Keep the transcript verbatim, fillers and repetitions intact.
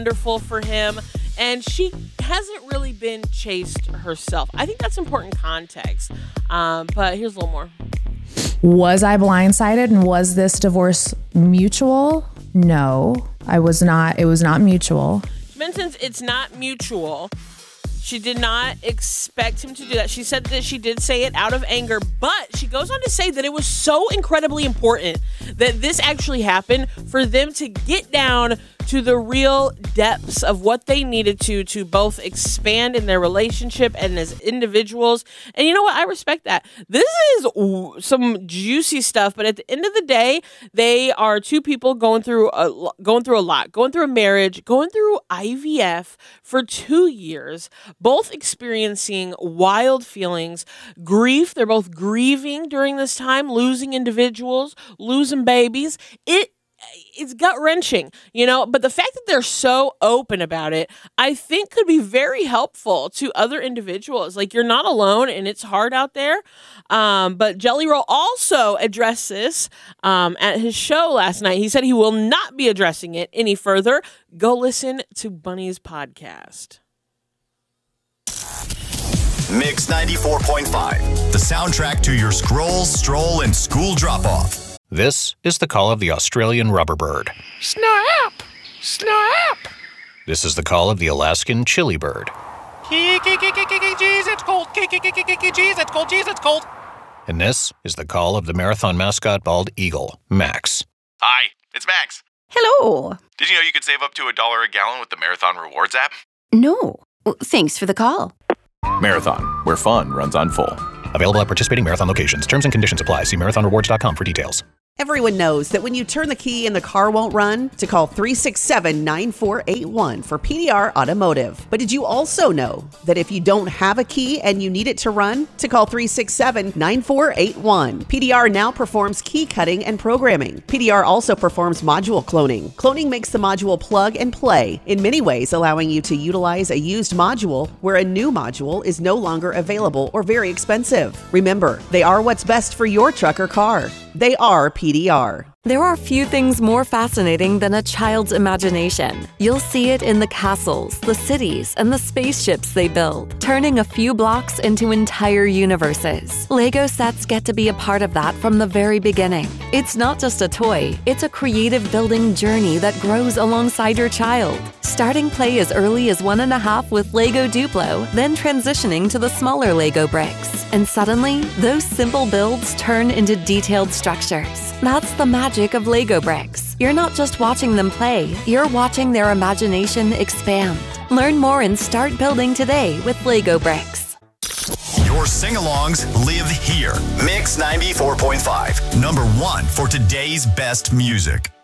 wonderful for him, and she hasn't really been chased herself. I think that's important context. Um, but here's a little more. Was I blindsided, and was this divorce mutual? No, I was not. It was not mutual. She mentions it's not mutual. She did not expect him to do that. She said that she did say it out of anger, but she goes on to say that it was so incredibly important that this actually happened for them to get down to the real depths of what they needed to to both expand in their relationship and as individuals. And you know what? I respect that. This is ooh, some juicy stuff, but at the end of the day, they are two people going through a, going through a lot, going through a marriage, going through I V F for two years, both experiencing wild feelings, grief. They're both grieving during this time, losing individuals, losing babies. It It's gut-wrenching, you know, but the fact that they're so open about it, I think could be very helpful to other individuals. Like, you're not alone and it's hard out there. Um, but Jelly Roll also addressed this um, at his show last night. He said he will not be addressing it any further. Go listen to Bunny's podcast. Mix ninety-four point five, the soundtrack to your scroll, stroll, and school drop-off. This is the call of the Australian rubber bird. Snap! Snap! This is the call of the Alaskan chili bird. Jeez, it's cold. Jeez, it's cold. Jeez, it's cold. And this is the call of the marathon mascot bald eagle, Max. Hi, it's Max. Hello. Did you know you could save up to a dollar a gallon with the Marathon Rewards app? No. Well, thanks for the call. Marathon, where fun runs on full. Available at participating Marathon locations. Terms and conditions apply. See marathon rewards dot com for details. Everyone knows that when you turn the key and the car won't run, to call three six seven, nine four eight one for P D R Automotive. But did you also know that if you don't have a key and you need it to run, to call three six seven, nine four eight one. P D R now performs key cutting and programming. P D R also performs module cloning. Cloning makes the module plug and play, in many ways allowing you to utilize a used module where a new module is no longer available or very expensive. Remember, they are what's best for your truck or car. They are P D R. There are few things more fascinating than a child's imagination. You'll see it in the castles, the cities, and the spaceships they build, turning a few blocks into entire universes. Lego sets get to be a part of that from the very beginning. It's not just a toy, it's a creative building journey that grows alongside your child. Starting play as early as one and a half with Lego Duplo, then transitioning to the smaller Lego bricks. And suddenly, those simple builds turn into detailed structures. That's the magic of Lego bricks. You're not just watching them play, you're watching their imagination expand. Learn more and start building today with Lego bricks. Your sing-alongs live here. Mix ninety-four point five, number one for today's best music.